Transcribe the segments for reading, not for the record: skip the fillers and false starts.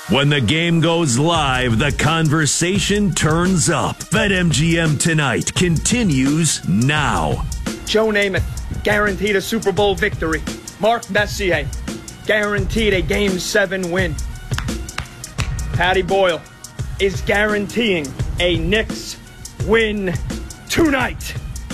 When the game goes live, the conversation turns up. BetMGM Tonight continues now. Joe Namath, guaranteed a Super Bowl victory. Mark Messier, guaranteed a Game 7 win. Patty Boyle is guaranteeing a Knicks win tonight.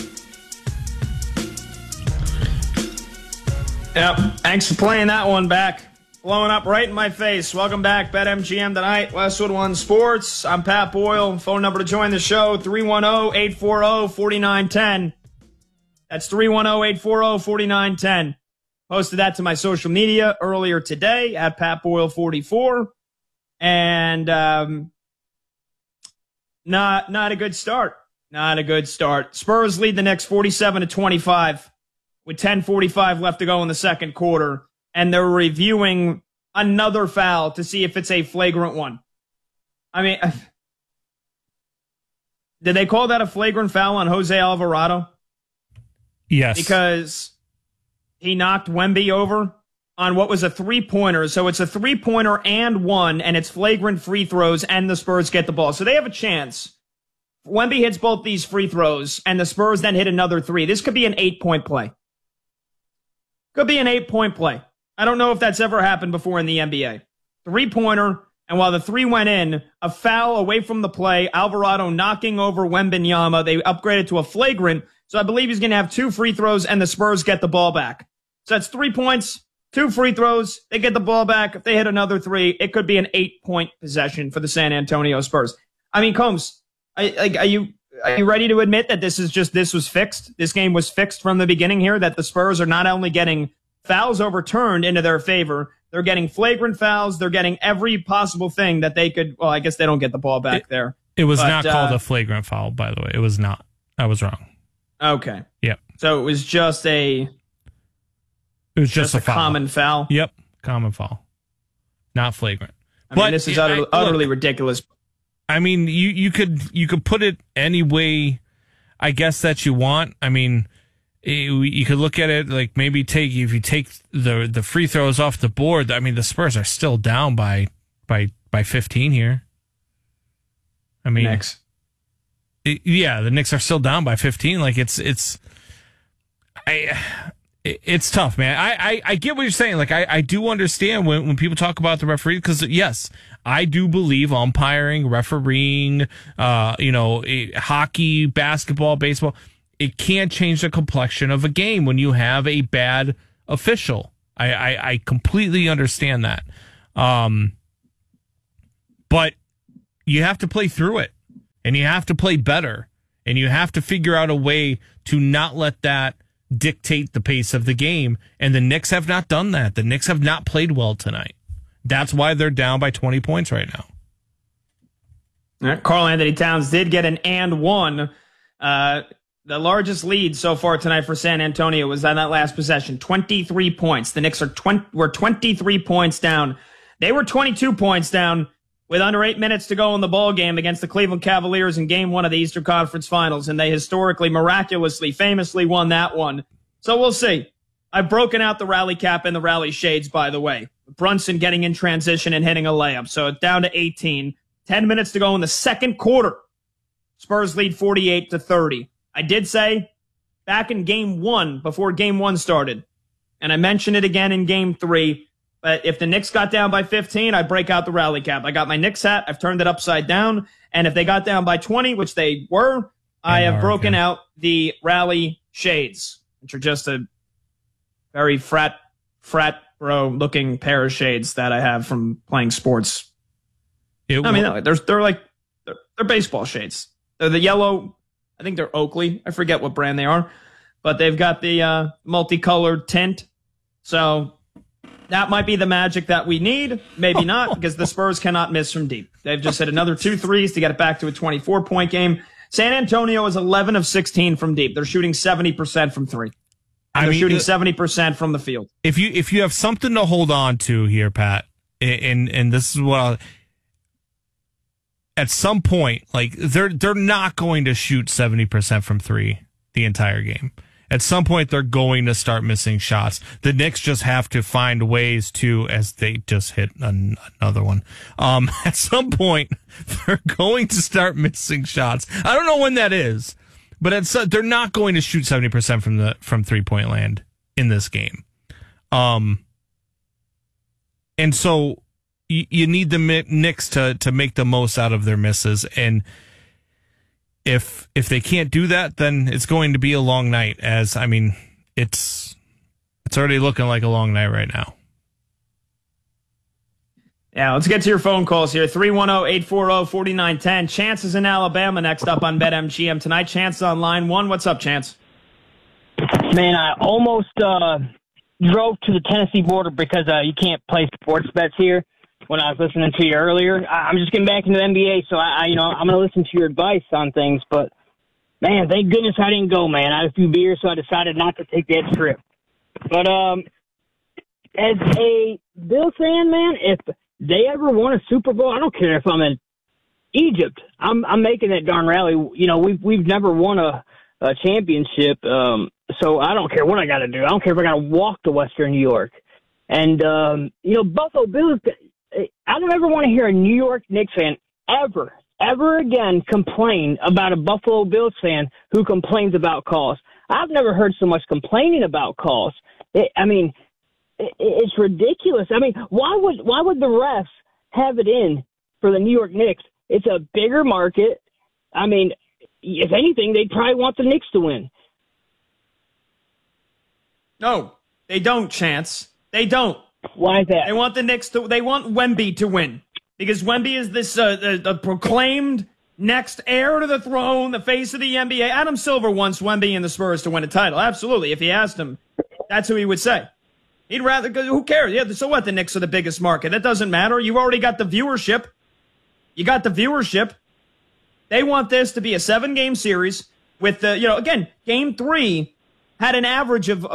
Yep, thanks for playing that one back. Blowing up right in my face. Welcome back, BetMGM Tonight, Westwood One Sports. I'm Pat Boyle. Phone number to join the show, 310-840-4910. That's 310-840-4910. Posted that to my social media earlier today at Pat Boyle 44. And not a good start. Not a good start. Spurs lead the Knicks 47-25 with 10:45 left to go in the second quarter. And they're reviewing another foul to see if it's a flagrant one. I mean, did they call that a flagrant foul on Jose Alvarado? Yes. Because he knocked Wemby over on what was a three-pointer. So it's a three-pointer and one, and it's flagrant free throws, and the Spurs get the ball. So they have a chance. Wemby hits both these free throws, and the Spurs then hit another three. This could be an 8-point play. Could be an 8-point play. I don't know if that's ever happened before in the NBA. Three-pointer, and while the three went in, a foul away from the play, Alvarado knocking over Wembanyama. They upgraded to a flagrant, so I believe he's going to have two free throws, and the Spurs get the ball back. So that's 3 points, two free throws. They get the ball back. If they hit another three, it could be an 8-point possession for the San Antonio Spurs. I mean, Combs, are you ready to admit that this was fixed? This game was fixed from the beginning here, that the Spurs are not only getting fouls overturned into their favor, they're getting flagrant fouls. They're getting every possible thing that they could. Well, I guess they don't get the ball back there. It was not called a flagrant foul, by the way. It was not. I was wrong. Okay. Yep. So it was just a foul. Common foul. Yep. Common foul. Not flagrant. I mean, this is utterly ridiculous. I mean, you could put it any way, I guess, that you want. I mean, you could look at it like maybe if you take the free throws off the board. I mean, the Spurs are still down by 15 here. I mean, Knicks. The Knicks are still down by 15. Like it's tough, man. I get what you're saying. Like I do understand when people talk about the referee, because yes, I do believe umpiring, refereeing, hockey, basketball, baseball, it can change the complexion of a game when you have a bad official. I completely understand that. But you have to play through it, and you have to play better, and you have to figure out a way to not let that dictate the pace of the game. And the Knicks have not done that. The Knicks have not played well tonight. That's why they're down by 20 points right now. Karl Anthony Towns did get an and one. The largest lead so far tonight for San Antonio was on that last possession, 23 points. The Knicks were 23 points down. They were 22 points down with under 8 minutes to go in the ball game against the Cleveland Cavaliers in Game 1 of the Eastern Conference Finals, and they historically, miraculously, famously won that one. So we'll see. I've broken out the rally cap and the rally shades, by the way. Brunson getting in transition and hitting a layup, so it's down to 18. 10 minutes to go in the second quarter. Spurs lead 48-30. I did say back in Game 1, before Game 1 started, and I mentioned it again in Game 3, but if the Knicks got down by 15, I'd break out the rally cap. I got my Knicks hat. I've turned it upside down. And if they got down by 20, which they were, I have broken out the rally shades, which are just a very frat bro-looking pair of shades that I have from playing sports. They're baseball shades. They're the yellow. I think they're Oakley. I forget what brand they are, but they've got the multicolored tint. So that might be the magic that we need. Maybe not, because the Spurs cannot miss from deep. They've just hit another 2 threes to get it back to a 24-point game. San Antonio is 11 of 16 from deep. They're shooting 70% from three. They're shooting 70% from the field. If you have something to hold on to here, Pat, and this is what at some point, like they're not going to shoot 70% from three the entire game. At some point, they're going to start missing shots. The Knicks just have to find ways to, as they just hit another one. At some point, they're going to start missing shots. I don't know when that is, but they're not going to shoot 70% from 3-point land in this game. And so you need the Knicks to make the most out of their misses, and if they can't do that, then it's going to be a long night. It's already looking like a long night right now. Yeah, let's get to your phone calls here. 310-840-4910. Chance is in Alabama next up on BetMGM tonight. Chance on line one. What's up, Chance? Man, I almost drove to the Tennessee border because you can't play sports bets here. When I was listening to you earlier, I'm just getting back into the NBA, so I'm going to listen to your advice on things. But man, thank goodness I didn't go, man. I had a few beers, so I decided not to take that trip. But as a Bills fan, man, if they ever won a Super Bowl, I don't care if I'm in Egypt. I'm making that darn rally. We've never won a championship, so I don't care what I got to do. I don't care if I got to walk to Western New York. And Buffalo Bills. I don't ever want to hear a New York Knicks fan ever again complain about a Buffalo Bills fan who complains about calls. I've never heard so much complaining about calls. It's ridiculous. Why would the refs have it in for the New York Knicks? It's a bigger market. If anything, they'd probably want the Knicks to win. No, they don't, Chance. They don't. Why is that? They want the Knicks to. They want Wemby to win because Wemby is this the proclaimed next heir to the throne, the face of the NBA. Adam Silver wants Wemby and the Spurs to win a title. Absolutely, if he asked him, that's who he would say. He'd rather. Who cares? Yeah. So what? The Knicks are the biggest market. That doesn't matter. You already got the viewership. You got the viewership. They want this to be a 7-game series with again, Game 3. Had an average of,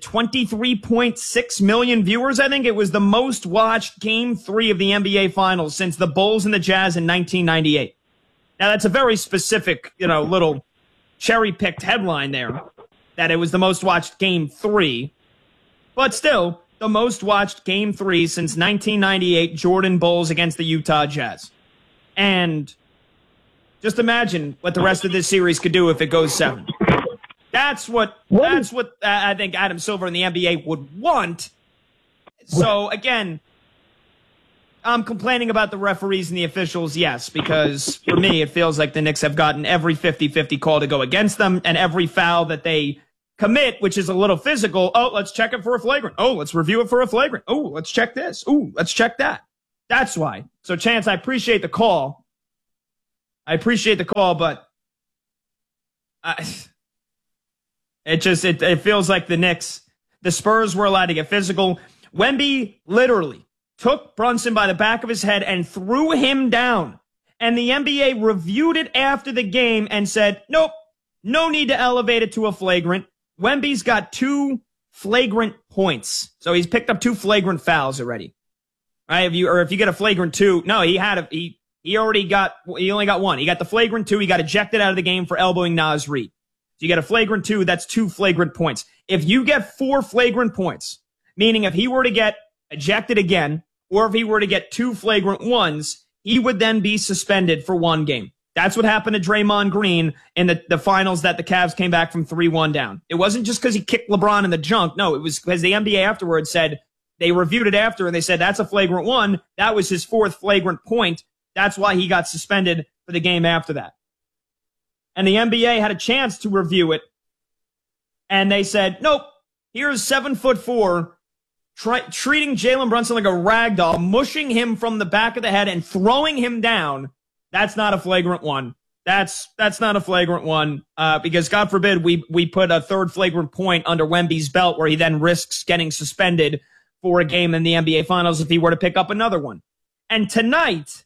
23.6 million viewers. I think it was the most watched Game 3 of the NBA Finals since the Bulls and the Jazz in 1998. Now, that's a very specific, little cherry-picked headline there, that it was the most watched Game 3. But still, the most watched Game 3 since 1998 Jordan Bulls against the Utah Jazz. And just imagine what the rest of this series could do if it goes 7. That's what I think Adam Silver and the NBA would want. So, again, I'm complaining about the referees and the officials, yes, because for me, it feels like the Knicks have gotten every 50-50 call to go against them, and every foul that they commit, which is a little physical, let's check it for a flagrant. Let's review it for a flagrant. Let's check this. Let's check that. That's why. So, Chance, I appreciate the call. But it feels like the Spurs were allowed to get physical. Wemby literally took Brunson by the back of his head and threw him down. And the NBA reviewed it after the game and said, nope, no need to elevate it to a flagrant. Wemby's got 2 flagrant points. So he's picked up 2 flagrant fouls already. Right? If you get a flagrant 2, no, he only got 1. He got the flagrant 2. He got ejected out of the game for elbowing Naz Reid. So you get a flagrant 2, that's 2 flagrant points. If you get 4 flagrant points, meaning if he were to get ejected again, or if he were to get 2 flagrant 1s, he would then be suspended for 1 game. That's what happened to Draymond Green in the finals that the Cavs came back from 3-1 down. It wasn't just because he kicked LeBron in the junk. No, it was because the NBA afterwards said, they reviewed it after and they said, that's a flagrant 1. That was his 4th flagrant point. That's why he got suspended for the game after that. And the NBA had a chance to review it. And they said, nope, here's 7'4", treating Jalen Brunson like a rag doll, mushing him from the back of the head and throwing him down. That's not a flagrant 1. That's not a flagrant 1, because God forbid we put a 3rd flagrant point under Wemby's belt where he then risks getting suspended for a game in the NBA Finals if he were to pick up another one. And tonight,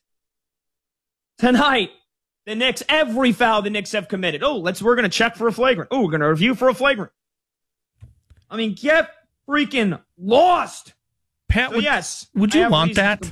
the Knicks, every foul the Knicks have committed. We're going to check for a flagrant. We're going to review for a flagrant. Get freaking lost. Pat, so yes. Would you want that?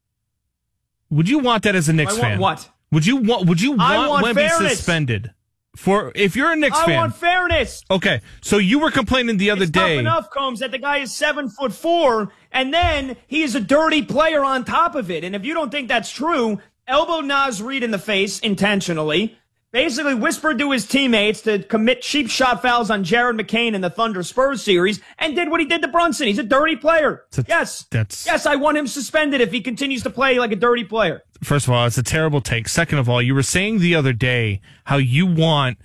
Would you want that as a Knicks fan? What? Would you want Wemby fairness. Suspended? If you're a Knicks I fan, want fairness. okay. So you were complaining the other It's day. tough enough, Combs, that the guy is 7'4", and then he is a dirty player on top of it. And if you don't think that's true, elbowed Naz Reid in the face intentionally, basically whispered to his teammates to commit cheap shot fouls on Jared McCain in the Thunder Spurs series, and did what he did to Brunson. He's a dirty player. Yes, I want him suspended if he continues to play like a dirty player. First of all, it's a terrible take. Second of all, you were saying the other day how you want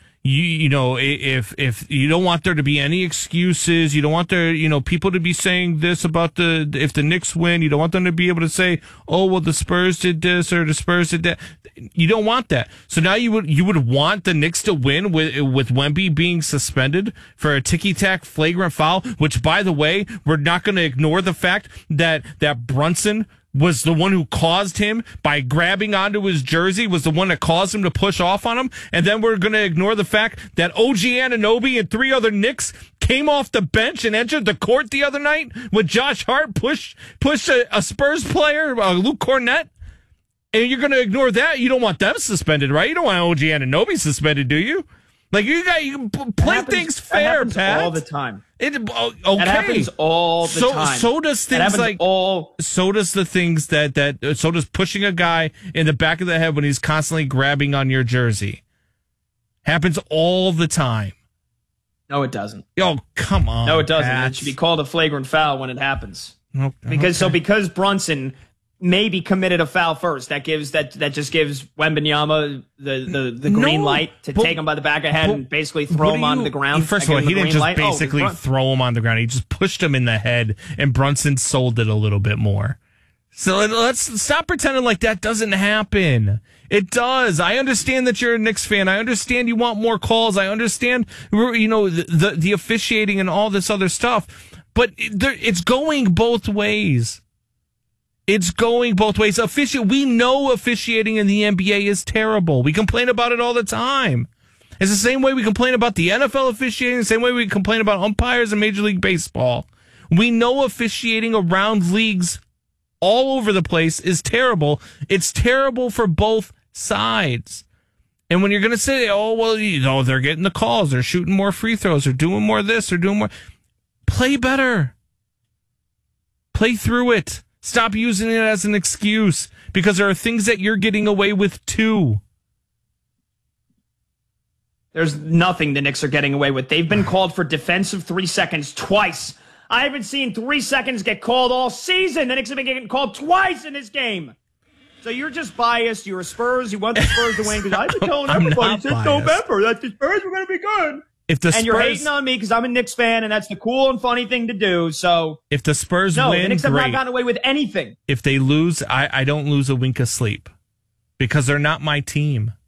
if you don't want there to be any excuses, you don't want there people to be saying this about if the Knicks win, you don't want them to be able to say, oh well, the Spurs did this or the Spurs did that. You don't want that. So now you would want the Knicks to win with Wemby being suspended for a ticky-tack flagrant foul, which, by the way, we're not going to ignore the fact that Brunson was the one who caused him by grabbing onto his jersey, was the one that caused him to push off on him. And then we're going to ignore the fact that OG Anunoby and 3 other Knicks came off the bench and entered the court the other night when Josh Hart pushed a Spurs player, Luke Cornett. And you're going to ignore that? You don't want them suspended, right? You don't want OG Anunoby suspended, do you? Like, you play things fair, Pat. All the time. Okay. That happens all the time. So does things like so does the things so does pushing a guy in the back of the head when he's constantly grabbing on your jersey. Happens all the time. No, it doesn't. Oh, come on. No, it doesn't. Pat. It should be called a flagrant foul when it happens. Okay. Because Brunson maybe committed a foul first, that just gives Wembanyama the green light to take him by the back of the head and basically throw him onto the ground. First of all, he didn't just basically throw him on the ground. He just pushed him in the head, and Brunson sold it a little bit more. So let's stop pretending like that doesn't happen. It does. I understand that you're a Knicks fan. I understand you want more calls. I understand, the officiating and all this other stuff. But it's going both ways. It's going both ways. We know officiating in the NBA is terrible. We complain about it all the time. It's the same way we complain about the NFL officiating, the same way we complain about umpires in Major League Baseball. We know officiating around leagues all over the place is terrible. It's terrible for both sides. And when you're going to say, oh, well, they're getting the calls, they're shooting more free throws, they're doing more of this, they're doing more. Play better. Play through it. Stop using it as an excuse, because there are things that you're getting away with too. There's nothing the Knicks are getting away with. They've been called for defensive 3 seconds twice. I haven't seen 3 seconds get called all season. The Knicks have been getting called twice in this game. So you're just biased. You're a Spurs. You want the Spurs to win because I've been telling everybody since November that the Spurs were going to be good. And you're hating on me because I'm a Knicks fan, and that's the cool and funny thing to do. So if the Spurs win, the Knicks have not gotten away with anything. If they lose, I don't lose a wink of sleep because they're not my team.